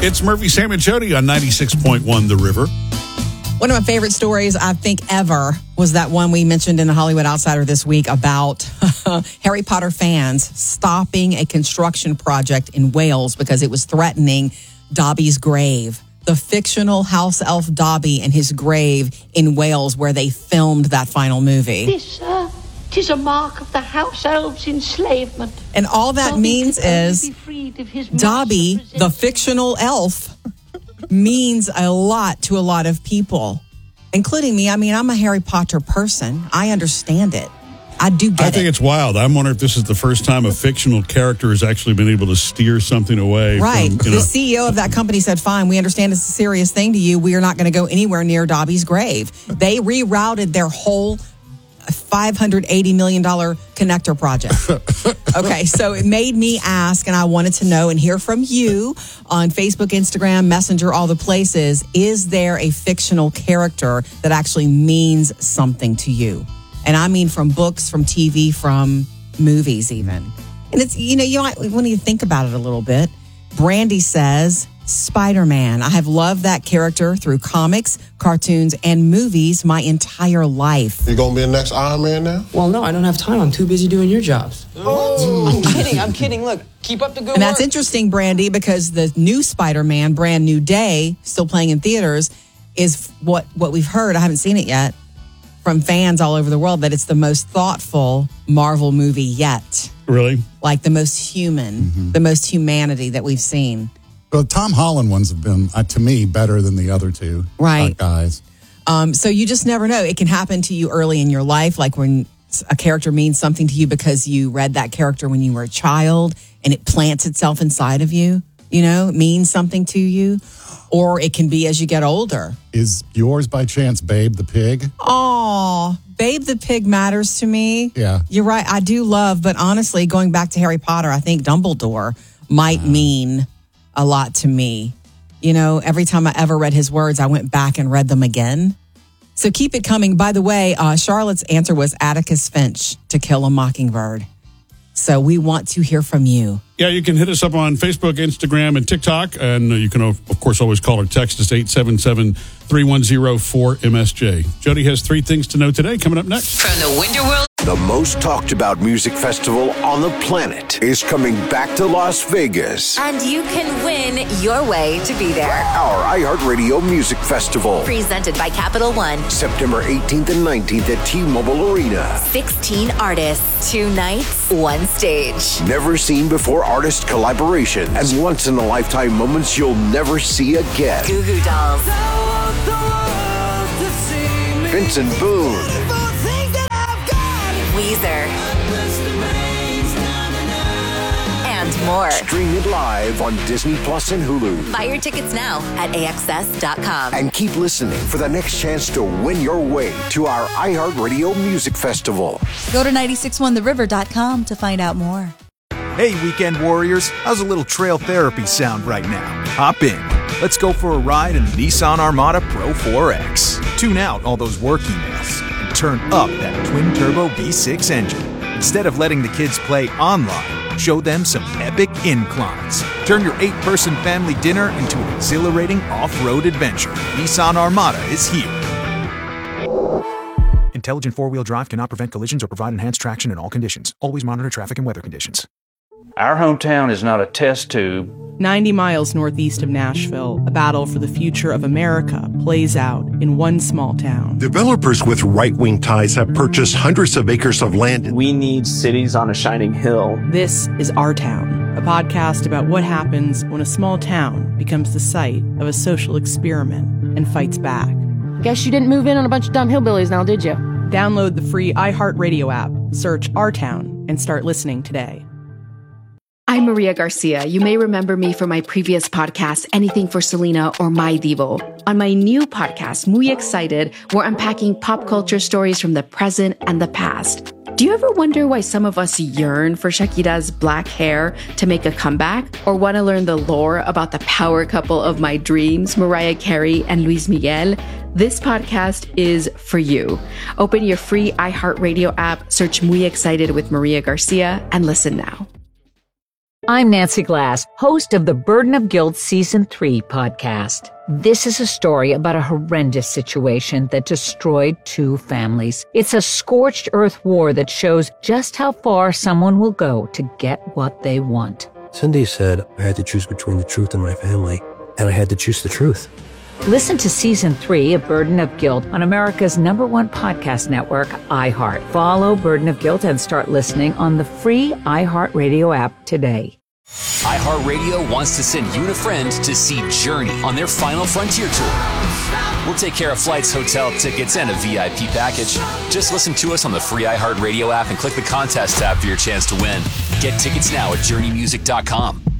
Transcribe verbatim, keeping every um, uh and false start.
It's Murphy, Sam, and Jody on ninety-six point one The River. One of my favorite stories, I think, ever was that one we mentioned in the Hollywood Outsider this week about Harry Potter fans stopping a construction project in Wales because it was threatening Dobby's grave. The fictional house elf Dobby and his grave in Wales where they filmed that final movie. This, uh, tis a mark of the house elves' enslavement. And all that Dobby means is Dobby, the fictional elf, means a lot to a lot of people, including me. I mean, I'm a Harry Potter person. I understand it. I do get it. I think it. it's wild. I'm wondering if this is the first time a fictional character has actually been able to steer something away. Right. From, you the know. C E O of that company said, fine, we understand it's a serious thing to you. We are not going to go anywhere near Dobby's grave. They rerouted their whole five hundred eighty million dollars connector project. Okay, so it made me ask, and I wanted to know and hear from you on Facebook, Instagram, Messenger, all the places. Is there a fictional character that actually means something to you? And I mean from books, from T V, from movies even. And it's, you know, you might, when you think about it a little bit, Brandy says, Spider-Man. I have loved that character through comics, cartoons, and movies my entire life. You gonna be the next Iron Man now? Well, no, I don't have time. I'm too busy doing your jobs. Oh. I'm kidding. I'm kidding. Look, keep up the good work. And that's interesting, Brandy, because the new Spider-Man, Brand New Day, still playing in theaters, is what, what we've heard. I haven't seen it yet from fans all over the world, that it's the most thoughtful Marvel movie yet. Really? Like the most human, mm-hmm. the most humanity that we've seen. Well, Tom Holland ones have been, uh, to me, better than the other two right. uh, guys. Um, so you just never know. It can happen to you early in your life, like when a character means something to you because you read that character when you were a child and it plants itself inside of you, you know, it means something to you. Or it can be as you get older. Is yours by chance Babe the Pig? Oh, Babe the Pig matters to me. Yeah. You're right. I do love, but honestly, going back to Harry Potter, I think Dumbledore might wow. mean a lot to me. You know, every time I ever read his words, I went back and read them again. So keep it coming. By the way, uh, Charlotte's answer was Atticus Finch, To Kill a Mockingbird. So we want to hear from you. Yeah, you can hit us up on Facebook, Instagram, and TikTok. And you can, of course, always call or text us eight seven seven, three one zero, four M S J. Jody has three things to know today coming up next. From the Winter World. The most talked about music festival on the planet is coming back to Las Vegas. And you can win your way to be there. Our iHeartRadio Music Festival. Presented by Capital One. September eighteenth and nineteenth at T-Mobile Arena. sixteen artists, two nights, one stage. Never seen before artist collaboration and once-in-a-lifetime moments you'll never see again. Goo Goo Dolls. Vincent Boone. Weezer. And more. Stream it live on Disney Plus and Hulu. Buy your tickets now at A X S dot com. And keep listening for the next chance to win your way to our iHeartRadio Music Festival. Go to nine six one the river dot com to find out more. Hey, weekend warriors. How's a little trail therapy sound right now? Hop in. Let's go for a ride in the Nissan Armada Pro four X. Tune out all those work emails and turn up that twin-turbo V six engine. Instead of letting the kids play online, show them some epic inclines. Turn your eight-person family dinner into an exhilarating off-road adventure. Nissan Armada is here. Intelligent four-wheel drive cannot prevent collisions or provide enhanced traction in all conditions. Always monitor traffic and weather conditions. Our hometown is not a test tube. ninety miles northeast of Nashville, a battle for the future of America plays out in one small town. Developers with right-wing ties have purchased hundreds of acres of land. We need cities on a shining hill. This is Our Town, a podcast about what happens when a small town becomes the site of a social experiment and fights back. Guess you didn't move in on a bunch of dumb hillbillies now, did you? Download the free iHeartRadio app, search Our Town, and start listening today. I'm Maria Garcia. You may remember me from my previous podcast, Anything for Selena or My Divo. On my new podcast, Muy Excited, we're unpacking pop culture stories from the present and the past. Do you ever wonder why some of us yearn for Shakira's black hair to make a comeback? Or want to learn the lore about the power couple of my dreams, Mariah Carey and Luis Miguel? This podcast is for you. Open your free iHeartRadio app, search Muy Excited with Maria Garcia, and listen now. I'm Nancy Glass, host of the Burden of Guilt Season three podcast. This is a story about a horrendous situation that destroyed two families. It's a scorched earth war that shows just how far someone will go to get what they want. Cindy said I had to choose between the truth and my family, and I had to choose the truth. Listen to Season three of Burden of Guilt on America's number one podcast network, iHeart. Follow Burden of Guilt and start listening on the free iHeartRadio app today. iHeartRadio wants to send you and a friend to see Journey on their Final Frontier tour. We'll take care of flights, hotel tickets, and a V I P package. Just listen to us on the free iHeartRadio app and click the contest tab for your chance to win. Get tickets now at journey music dot com.